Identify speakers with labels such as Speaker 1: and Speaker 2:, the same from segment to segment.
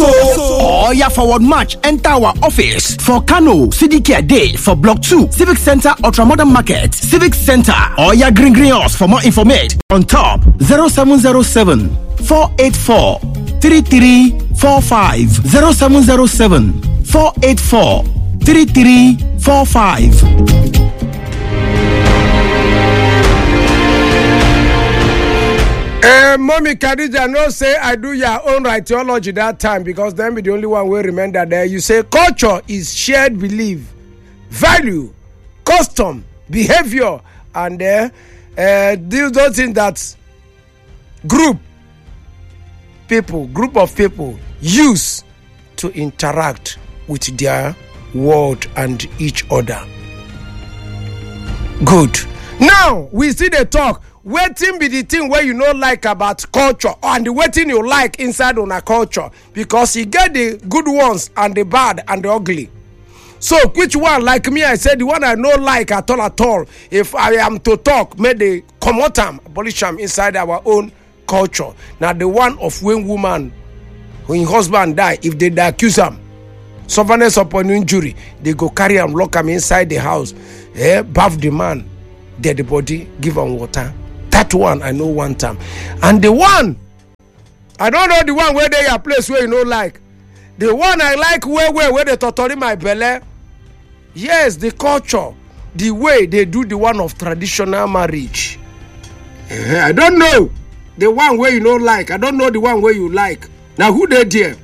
Speaker 1: Oya forward march enter our office for Kano CDK Day for Block 2 Civic Center Ultramodern Market Civic Center. Oya green us for more information on top 0707 484 3345 0707 484 3345.
Speaker 2: Mommy Khadija, no say I do your own right theology that time because then be the only one will remember there. You say culture is shared belief, value, custom, behavior, and those things that group of people use to interact with their world and each other. Good. Now we see the talk. Wetin be the thing where you know like about culture and the wetin you like inside on a culture, because you get the good ones and the bad and the ugly. So which one, like me, I said the one I know like at all. If I am to talk, may they comot am, abolish am inside our own culture. Now the one of when woman, when husband die, if they accuse am, stubbornness upon injury, they go carry am, lock am inside the house, bath the man, dead body, give am water. That one I know one time. And the one, I don't know the one where they are place where you know like. The one I like where they totally my belly. Yes, the culture, the way they do the one of traditional marriage. I don't know the one where you know like. I don't know the one where you like. Now who they there?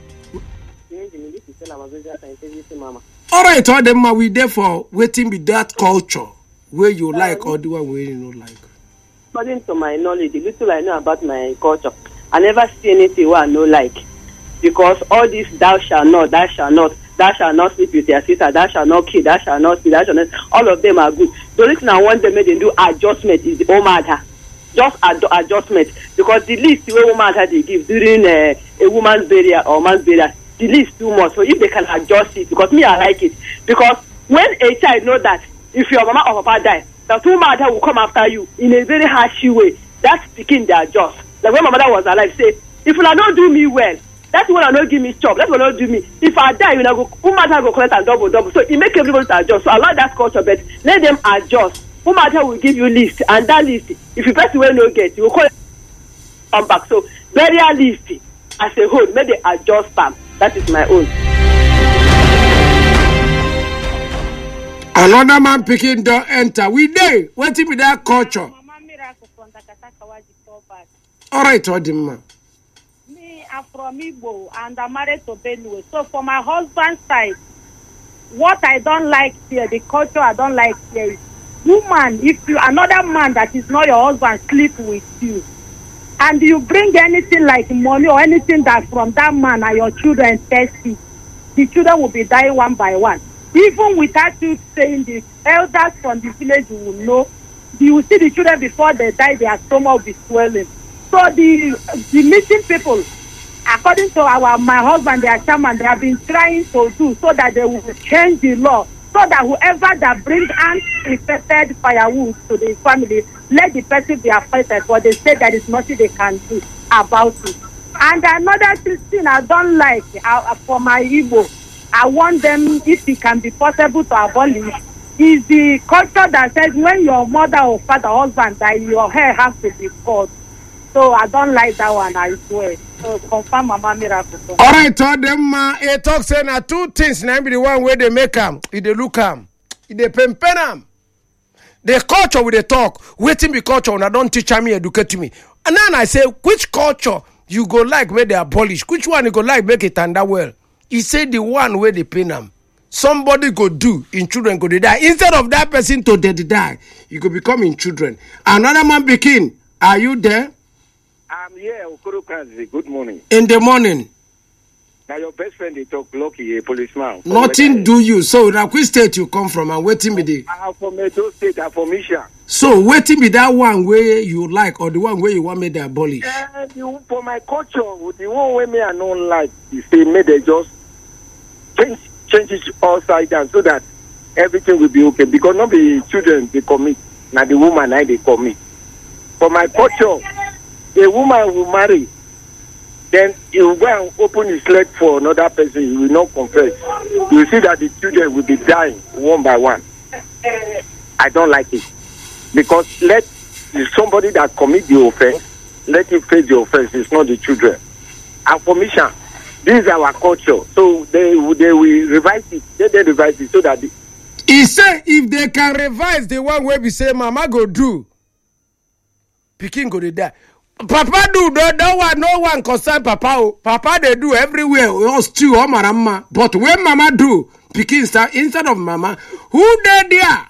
Speaker 2: All right, all them we there for waiting with that culture where you like or the one where you know like.
Speaker 3: According to my knowledge, the little I know about my culture, I never see anything where I know like. Because all this thou shalt not sleep with your sister, thou shalt not kill, thou shalt not steal, thou shalt not, all of them are good. The only thing I want them to do adjustment is the whole matter. Just adjustment. Because the least the woman had they give during a woman's burial or man's burial, the least too much. So if they can adjust it, because me I like it. Because when a child know that if your mama or papa die, the two mother will come after you in a very harsh way. That's speaking their just. Like when my mother was alive, say, if you don't do me well, that's when I don't give me job. That's when I don't do me. If I die, you know, who matter go collect and double. So it make everybody to adjust. So I like that culture, but let them adjust. Who matter will give you list, and that list, if you person will not get, you will call it come back. So burial list as a whole, make they adjust them. That is my own.
Speaker 2: Another man picking don't enter. We there. What with that culture? All right, Odima.
Speaker 4: Me, I'm from Igbo and I'm married to Benue. So for my husband's side, what I don't like here, the culture I don't like here is woman, if you another man that is not your husband sleep with you, and you bring anything like money or anything that from that man and your children thirsty, the children will be dying one by one. Even without you saying, the elders from the village will know. You will see the children before they die, their stomach will be swelling. So the missing people, according to my husband, their chairman, they have been trying to do so that they will change the law, so that whoever that brings uninfected firewood to the family, let the person be affected. But they say there is nothing they can do about it. And another thing I don't like for my Igbo, I want them, if it can be possible to abolish, is the culture that says when your mother or father or husband die, your hair has to be cut. So I don't like that one, I swear. So confirm Mama Miracle.
Speaker 2: All right, told them, a talk saying that two things, now be the one where they make them, if they look them, if they pen them. The culture with the talk, waiting be culture, and I don't teach me, educate me. And then I say, which culture you go like where they abolish? Which one you go like make it under well? He said the one where they pin them. Somebody go do in children go they die. Instead of that person to die, you go become in children. Another man begin. Are you there?
Speaker 5: I'm here, Okoro Kanzi. Good morning.
Speaker 2: In the morning.
Speaker 5: Now your best friend they talk lucky, a policeman.
Speaker 2: Nothing do you. So now which state you come from and waiting be the
Speaker 5: I'm from Edo State, I'm from Isha.
Speaker 2: So waiting be that one where you like or the one where you want me to abolish?
Speaker 5: For my culture, the one where me I don't like is they made they just change it upside down so that everything will be okay. Because not the children they commit, now the woman they commit. For my culture, a woman will marry then he will go and open his leg for another person. He will not confess. You see that the children will be dying one by one. I don't like it. Because let somebody that commit the offense, let him face the offense. It's not the children. And for Misha, this is our culture. So they will revise it. They revise it so that
Speaker 2: he say if they can revise the one where we say mama go do, pikin go dey die. Papa do no one concern papa. Oh. Papa they do everywhere. Us too, oh marama. But when mama do, pikin start instead of mama, who they there?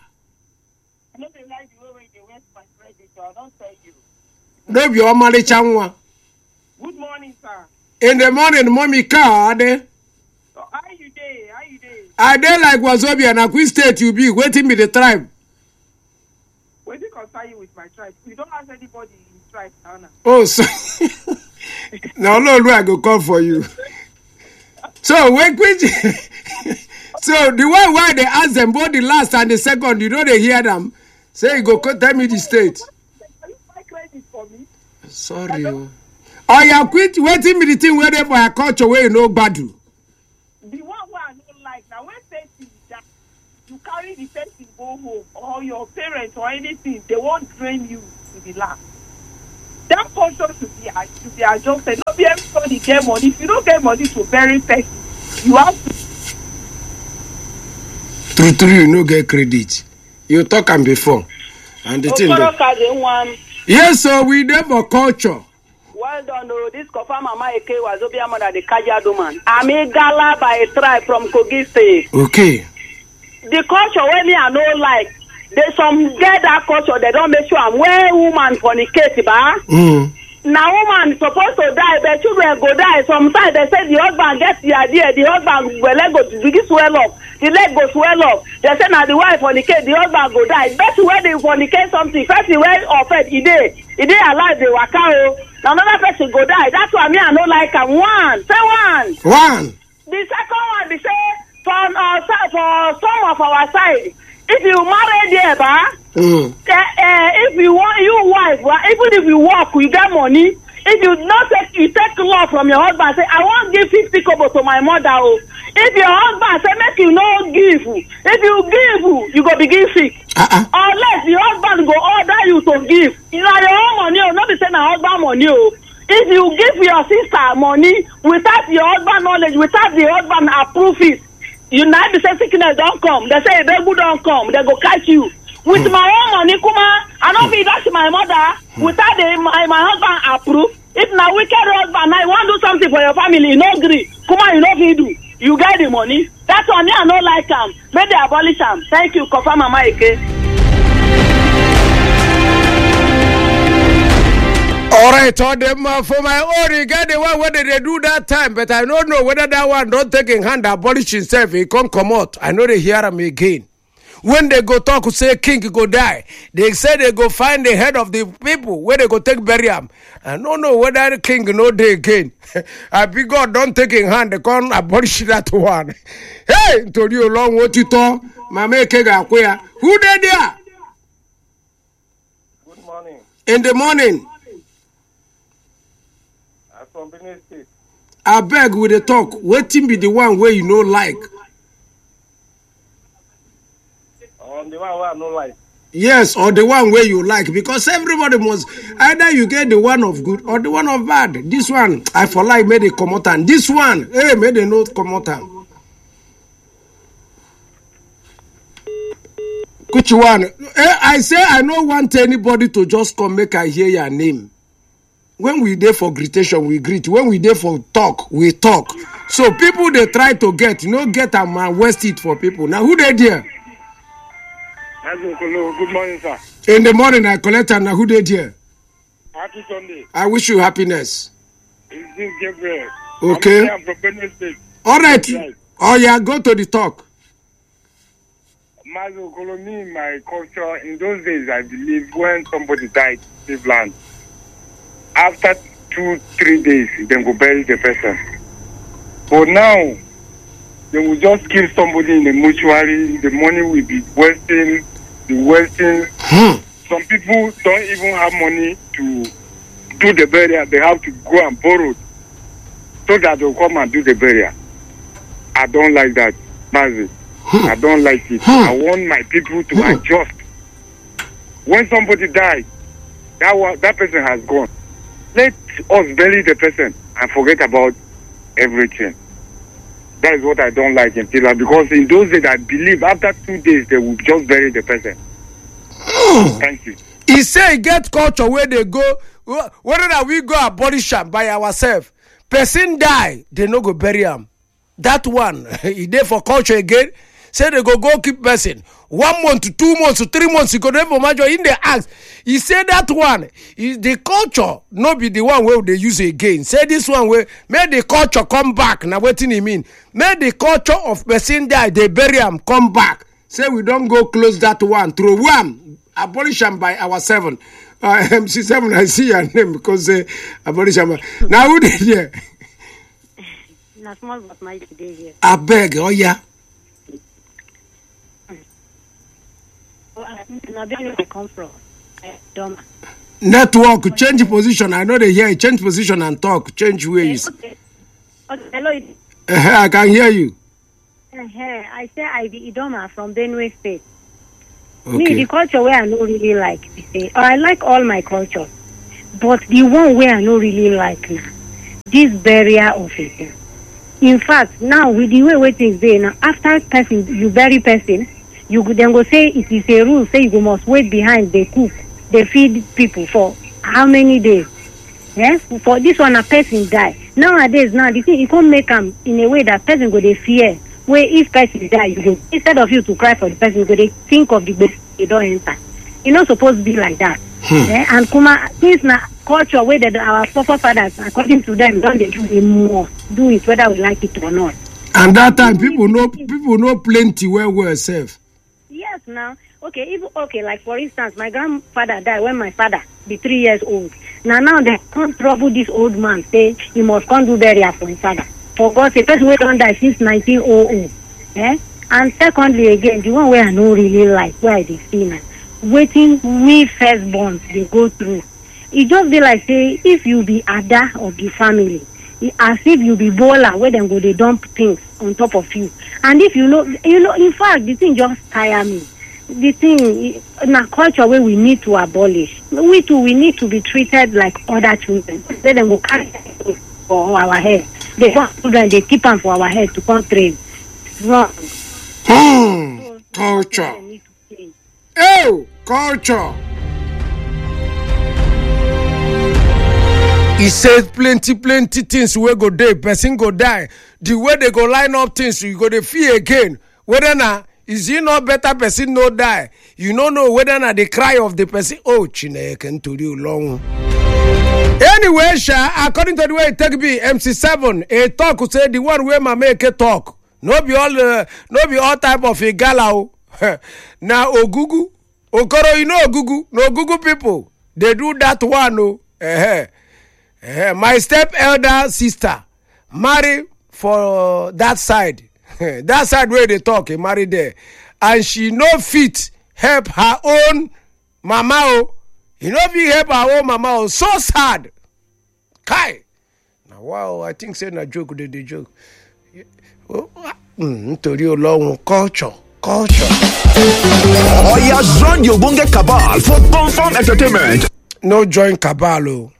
Speaker 2: No be omale chanwa.
Speaker 6: Good morning, sir.
Speaker 2: In the morning, mommy car there.
Speaker 6: So how you dey?
Speaker 2: I dey like Wazobia and Akwi State you be waiting me the tribe.
Speaker 6: When you concern you with my tribe, you don't ask anybody in tribe, Anna.
Speaker 2: Oh, so now Lord, I go call for you. So when so the one why they ask them both the last and the second, you know they hear them say you go tell me the state.
Speaker 6: Can you buy credit for me?
Speaker 2: Sorry. Oh, you quit waiting me the thing where they for a culture where you know badu.
Speaker 6: The one where I don't like now when person that you carry the person go home or your parents or anything, they won't train you to be last. That culture should be adjusted. Not be everybody get money. If you don't get money to bury person, you have to.
Speaker 2: True, you no get credit. You talk am before. And the thing that, yes, so we there for culture.
Speaker 3: Well done, oh. This confirm Mama Eke was Obia Mother, the Kajiado man. I'm a gala by a tribe from Kogi State.
Speaker 2: Okay.
Speaker 3: The culture where me I know like, there's some get that culture, they don't make sure I'm where woman fornicate, ba. Now woman supposed to die, but children go die. Sometimes they say the husband gets the idea, the husband will leg go to swell up, the leg go swell up. They say now the wife fornicate, the husband go die. That's where they fornicate something. First where offend, he dey alive, they waka o. Now another person go die. That's why me I don't like him. One. The second one, they say for some of our side, if you marry there, ba, if you want you wife, even if you work, you get money. If you not take law from your husband, say I won't give 50 kobo to my mother. Oh. If your husband say make you no give, if you give, you go begin sick. Unless the husband go order you to give, you know your own money. Oh, not be saying a husband money. Oh. If you give your sister money without your husband knowledge, without the husband approve it, you not be saying sickness don't come. They say they don't come. They go catch you. With my own money, Kuma, I don't be that's my mother. Without my husband approve. If na wicked husband, I want to do something for your family, no agree. Kuma, you know what you do. You get the money. That's on me. I don't like them. May they abolish them. Thank you, Kofa Mama Eke.
Speaker 2: All right, all them for my own, you get the one whether they do that time, but I don't know whether that one don't take in hand abolish himself. He can't come out. I know they hear him again. When they go talk, say king go die. They say they go find the head of the people where they go take bury him. I don't know whether the king no day again. I be God don't take in hand. They can't abolish that one. Hey, told you long what you talk. Mama Kega Quia. Who they there?
Speaker 5: Good morning.
Speaker 2: In the morning.
Speaker 5: I'm from Benin State.
Speaker 2: I beg with the talk. Waiting be the one where you know like.
Speaker 5: On the one where I don't like.
Speaker 2: Yes, or the one where you like, because everybody must either you get the one of good or the one of bad. This one, I for like made a come out, and this one, hey, made a note come out. Which one? I say I don't want anybody to just come make I hear your name. When we there for greetation, we greet. When we there for talk, we talk. So people they try to get, get and waste it for people. Now who they there?
Speaker 5: Good morning, sir.
Speaker 2: In the morning, I collect and who they there?
Speaker 5: Happy Sunday.
Speaker 2: I wish you happiness.
Speaker 5: It's this Gabriel.
Speaker 2: Okay.
Speaker 5: I'm from Benin State.
Speaker 2: All right. Oh, yeah, go to the talk.
Speaker 5: Mazo Kolomi, in my culture, in those days, I believe when somebody died in Cleveland, after 2-3 days, they go bury the person. But now, they will just kill somebody in the mortuary. The money will be wasting. Some people don't even have money to do the burial. They have to go and borrow so that they'll come and do the burial. I don't like that, Mazi. I don't like it. I want my people to adjust. When somebody dies, that person has gone. Let us bury the person and forget about everything. That is what I don't like in Tila, because in those days I believe after 2 days they will just bury the person. Thank you.
Speaker 2: He say get culture where they go, whether we go abolish am by ourselves. Person die, they no go bury am. That one, he dey for culture again. Say they go keep person 1 month to 2 months to 3 months. You go there for major in the ask. He say that one is the culture, no be the one where they use again. Say this one where make the culture come back. Now what do you mean? Make the culture of person die, they bury him, come back. Say we don't go close that one through one. Abolish them by our 7. MC7, I see your name because abolish them. Now who did here?
Speaker 7: Na small but my today here.
Speaker 2: I beg, oh yeah.
Speaker 7: Now where I come from? Doma.
Speaker 2: Network, change position. I know they hear. Change position and talk. Change ways.
Speaker 7: Okay. Hello.
Speaker 2: I can hear you.
Speaker 7: I say I be Idoma from Benue State.
Speaker 2: Okay.
Speaker 7: Me, the culture where I don't really like, or I like all my cultures, but the one where I don't really like now, this burial of it. In fact, now with the way things dey now, after person you bury person, you go then go say it is a rule. Say you must wait behind. They cook, they feed people for how many days? Yes, for this one a person die. Nowadays, now the thing you can't make them in a way that person go they fear. Where if person die, you go, instead of you to cry for the person, you go they think of the best you don't enter. It's not supposed to be like that. And Kuma, this na culture where that our forefathers, according to them, don't they do it more? Do it whether we like it or not.
Speaker 2: And that time people know plenty well safe.
Speaker 7: Yes, now okay, like for instance, my grandfather died when my father be 3 years old. Now they can't trouble this old man. Say he must come do burial for his father. For God's sake, person wey don die since 1900. And secondly, again, the one where I don't really like, where I see now, waiting we firstborns they go through. It just be like say if you be Ada of the family, as if you be bowler where them go they dump things on top of you. And if you know, in fact, the thing just tire me. The thing in a culture where we need to abolish. We need to be treated like other children. Let them go carry for our head. They want children, they keep them for our head to come train. Wrong.
Speaker 2: Culture. Oh, culture. He says plenty things where go die, person go die. The way they go line up things, you go to fear again. Whether na is it not better person no die? You don't know whether na the cry of the person. Oh, Chineke to you long. Anyway, according to the way it take be MC7, a talk who say the one way my make a talk. No be all type of a gala. Now Ogugu, Okoro, you know Ogugu, no Ogugu people. They do that one, no. My step elder sister marry for that side. That side where they talk, he married there. And she no fit help her own mama. You know, be help our own mama. So sad. Kai. Now, wow, I think saying a joke, they joke. To you long culture. Oh,
Speaker 1: yeah, join your Bunge Cabal for Confirm Entertainment.
Speaker 2: No join Cabal.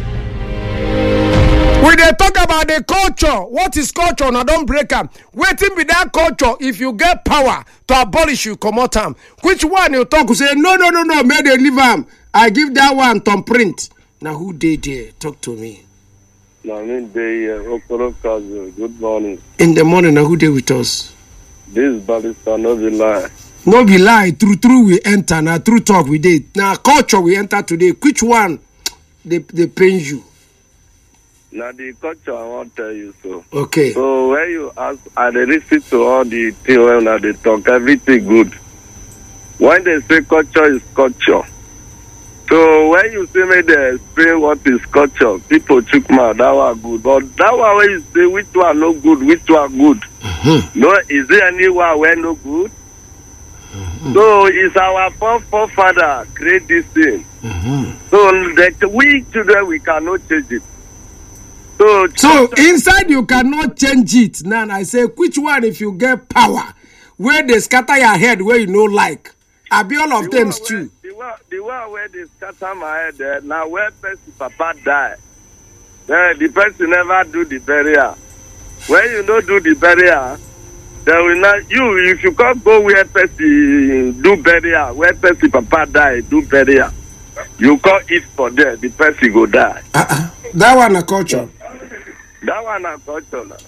Speaker 2: We dey talk about the culture. What is culture? Now don't break them. Waiting with that culture. If you get power to abolish, you come out time. Which one you talk? You say no. May they leave them. I give that one Tom Print. Now who did there? Talk to me.
Speaker 8: I mean, good morning.
Speaker 2: In the morning, now who did with us?
Speaker 8: This barrister, no be lie.
Speaker 2: No be lie. True we enter. Now true talk we did. Now culture we enter today. Which one they pain you?
Speaker 8: Now the culture I want to tell you so.
Speaker 2: Okay.
Speaker 8: So when you ask, I listen to all the things when they talk, everything good. When they say culture is culture. So when you say me they explain what is culture, people took my that one good. But that one when you say which one no good, which one good. Mm-hmm. No, is there anyone where no good? Mm-hmm. So it's our forefather create this thing. Mm-hmm. So that we children we cannot change it.
Speaker 2: So inside you cannot change it. Now I say, which one if you get power, where they scatter your head where you no like? I be all of them too.
Speaker 8: The one where they scatter my head, now where person papa die, the person never do the burial. When you don't do the burial, they will not, if you can't go where person do burial, where person papa die, do burial, you can't eat for there, the person go die.
Speaker 2: That one a culture.
Speaker 8: That one a culture now.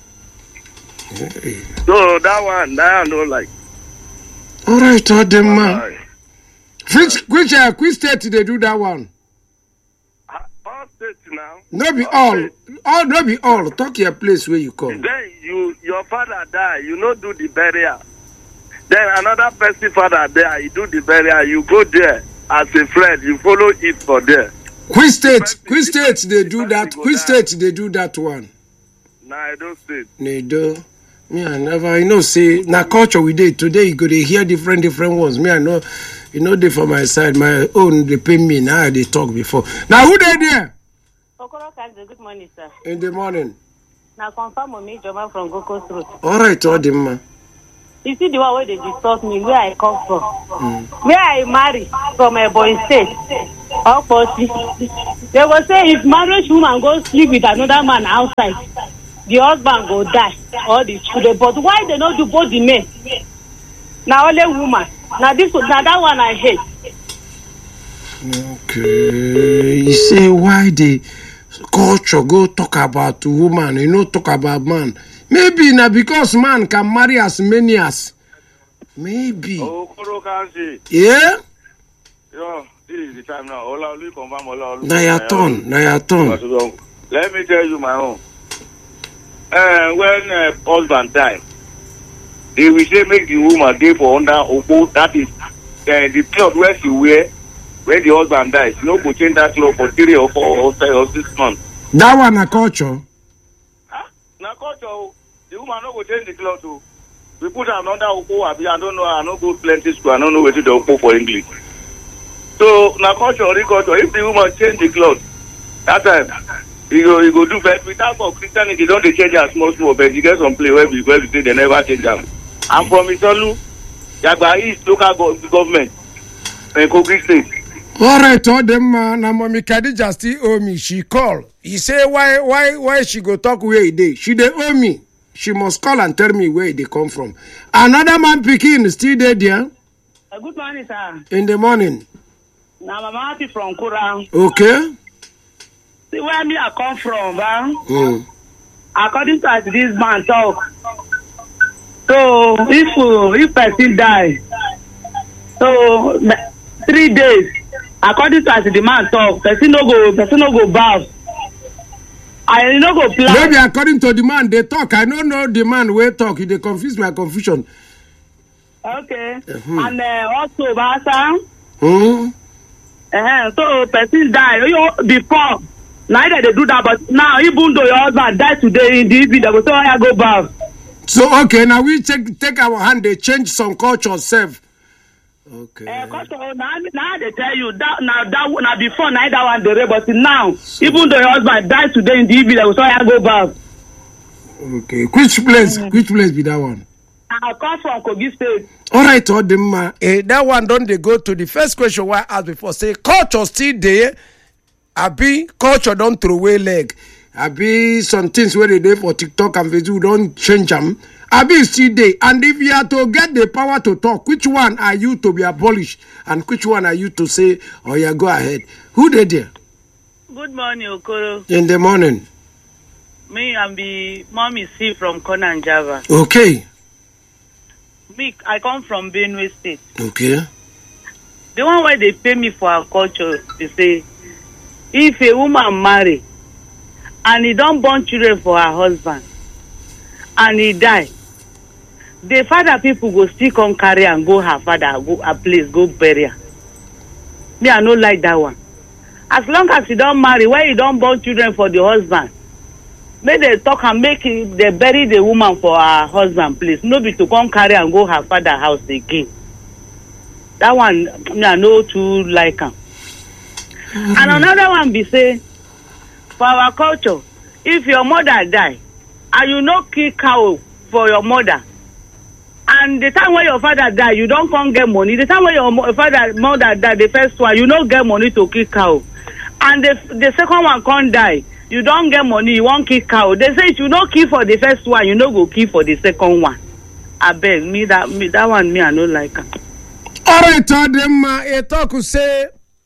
Speaker 8: So that one I don't like.
Speaker 2: All right, them man. Which state they do that one?
Speaker 8: All states now.
Speaker 2: No be all. No be all. Talk your place where you come.
Speaker 8: Then your father die, you no do the burial. Then another person father there, you do the burial, you go there as a friend, you follow it for there.
Speaker 2: Which state they do that? Which state they do that one?
Speaker 8: Nah, Edo State.
Speaker 2: Edo. Me, I never, say, na culture we did. Today, you go to hear different ones. Me, I know, they from my side. My own, they pay me. Now, they talk before. Now, who they there?
Speaker 9: Okoro Kanze, good morning, sir.
Speaker 2: In the morning.
Speaker 9: Now, confirm on me, Joma from Gokos Road.
Speaker 2: All right, all them, man.
Speaker 9: You see the one where they discuss me, where I come from. Where I marry from a boy state. Or Posi. They will say if marriage woman goes sleep with another man outside, the husband go die or the children. But why they not do both the men? Now only woman. Now that one I hate.
Speaker 2: Okay. You say why the culture go talk about woman, talk about man. Maybe now because man can marry as many as. Maybe. Yeah?
Speaker 8: Yo, this is the time now.
Speaker 2: Now your turn.
Speaker 8: Let me tell you my own. When husband die, they will say make the woman dey for under Oko. That is the cloth where she wear when the husband dies. You no go change that cloth for 3 or 4 or 6 months.
Speaker 2: That one a culture.
Speaker 8: Na culture. The woman no go change the cloth. We put am under Oko. I don't know. I no go plenty school. I don't know wetin the Oko for English. So na culture. If the woman change the cloth, that time. You go do best without for Christianity. Don't they change as small, but you get some play where we say they never change them. I'm from Isolu, Yagba East local government, and Kogi State.
Speaker 2: All right, all them na Mommy Khadija still owe me. She call. He say why she go talk where he dey? She dey owe me. She must call and tell me where they come from. Another man picking still there.
Speaker 10: Good morning, sir.
Speaker 2: In the morning.
Speaker 10: Now Mama Happy from Kura.
Speaker 2: Okay.
Speaker 10: See where me I come from, according to as this man talk. So if person die, so 3 days, according to as the man talk, person no go bath. I no go plan.
Speaker 2: Maybe according to the man they talk. I don't know the man where talk. They confuse my confusion.
Speaker 10: Okay. And also Basa. So person die before. Neither they do that, but now even though your husband died today in the evening, they will say, I go back.
Speaker 2: So okay, now we take our hand. They change some culture self. Okay.
Speaker 10: Culture, now they tell you that before neither one they but now so, even though your husband died today in the evening, they will say, I go back.
Speaker 2: Okay, which place? Which place be that one?
Speaker 10: I come from Kogi State.
Speaker 2: All right, all them. That one don't they go to the first question why I asked before? Say culture still there. Abi culture don't throw away leg. Abi some things where they do for TikTok and Facebook don't change them. Abi still there. And if you are to get the power to talk, which one are you to be abolished and which one are you to say, oh yeah, go ahead? Who they there?
Speaker 10: Good morning, Okoro.
Speaker 2: In the morning.
Speaker 10: Me and the mommy C from Konan Java.
Speaker 2: Okay.
Speaker 10: Me, I come from Benue State.
Speaker 2: Okay.
Speaker 10: The one where they pay me for our culture, they say, if a woman marry and he don't born children for her husband and he die, the father people go still come carry and go her father, go a place, go bury her. Me, I don't like that one. As long as he don't marry, why he don't born children for the husband, make they talk and they bury the woman for her husband place. No be to come carry and go her father house again. That one, me, I know too like him. And another one be say, for our culture, if your mother die and you no kill cow for your mother, and the time when your father die you don come get money, the time when your mother die the first one you no get money to kill cow, and the second one come die you don get money you wan kill cow. They say if you no kill for the first one you no go kill for the second one. Abeg, me that one I no like am.
Speaker 2: Alright, them a talk who say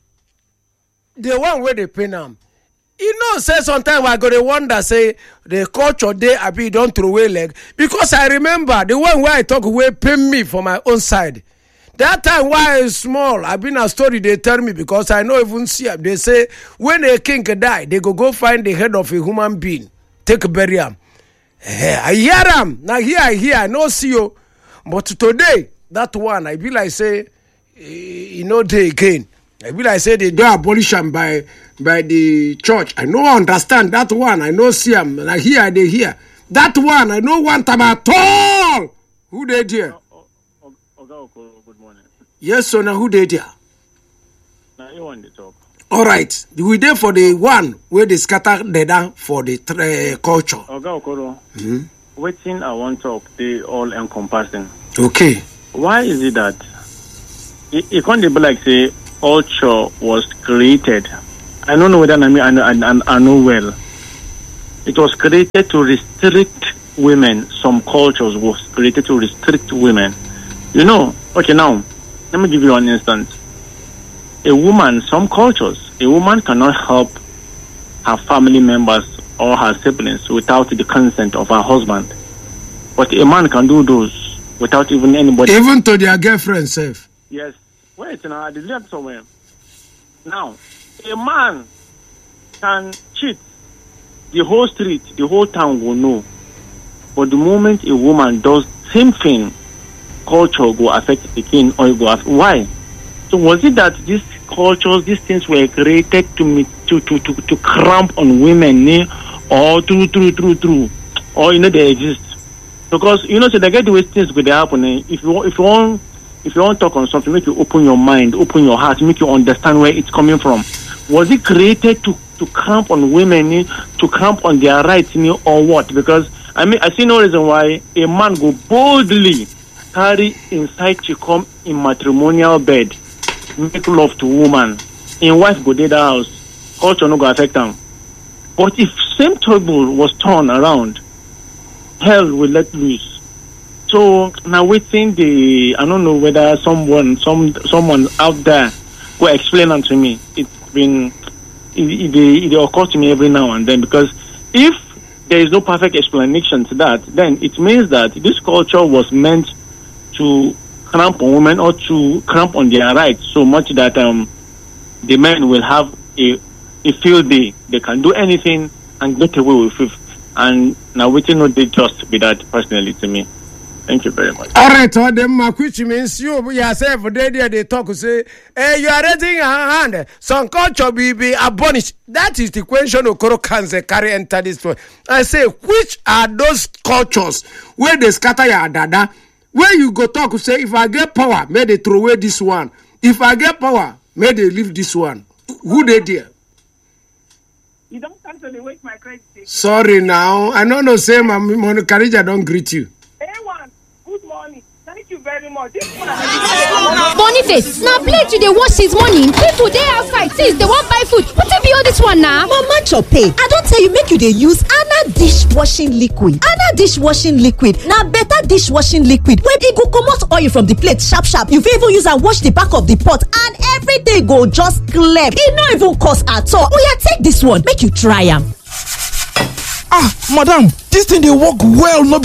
Speaker 2: the one where they pay them. You know, say sometimes I go to wonder, say the culture they abi don't throw away leg, because I remember the one where I talk where pay me for my own side. That time why I small, I been a story they tell me, because I know even see them. They say when a king die, they go find the head of a human being, take bury him. I hear them now. Here I hear, I no see you, but today that one I be like say, you know, they again. I be like say they do abolish them by the church. I no understand that one. I no see them. Like here they hear that one. I no want them at all. Who they there?
Speaker 11: Good morning.
Speaker 2: Yes, so now who they there?
Speaker 11: Now you want to talk.
Speaker 2: All right, we there for the one where they scatter data for the culture.
Speaker 11: Waiting, I want to talk. They all encompassing.
Speaker 2: Okay.
Speaker 11: Why is it that it can't be like say culture was created? I don't know whether I know well. It was created to restrict women. Some cultures was created to restrict women. You know, okay, now let me give you an instance. A woman, some cultures, a woman cannot help her family members or her siblings without the consent of her husband. But a man can do those without even anybody.
Speaker 2: Even to their girlfriend, safe.
Speaker 11: Yes. Wait, now I did that somewhere. Now, a man can cheat. The whole street, the whole town will know. But the moment a woman does same thing, culture will affect the king or it will affect. Why? So was it that these cultures, these things were created to cramp on women, or true, or they exist? Because so they get the way things will happen. If you want to talk on something, make you open your mind, open your heart, make you understand where it's coming from. Was it created to cramp on women, to cramp on their rights, or what? Because I see no reason why a man go boldly carry inside to come in matrimonial bed, make love to woman, in wife go to the house, culture no go affect them. But if same table was turned around, hell will let loose. So now waiting I don't know whether someone out there will explain it to me. It occurs to me every now and then, because if there is no perfect explanation to that, then it means that this culture was meant to cramp on women or to cramp on their rights so much that the men will have a field day. They can do anything and get away with it. And now waiting not they just be that personally to me. Thank you very much.
Speaker 2: All right, which means you yourself they talk say, hey, you are raising your hand. Some culture be abolished. That is the question Okoro Kanze carry enter this one. I say, which are those cultures where they scatter your dada? Where you go talk say, if I get power, may they throw away this one. If I get power, may they leave this one. Who they there?
Speaker 6: You don't come to the waste my credit.
Speaker 2: Sorry now. I know no say my Karija don't greet you.
Speaker 6: A1, good morning. Thank you very much.
Speaker 12: Boniface, now plate you dey wash since morning. People dey outside since they won't buy food. What be all this one now?
Speaker 13: Mama Chope, I don't tell you make you dey use Anna dishwashing liquid. Anna dishwashing liquid na better dishwashing liquid wey e go comot oil from the plate sharp. You fit even use am wash the back of the pot and everything go just clear. E no even cost at all. Oya, take this one make you try am.
Speaker 1: Madam, this thing dey work well, no be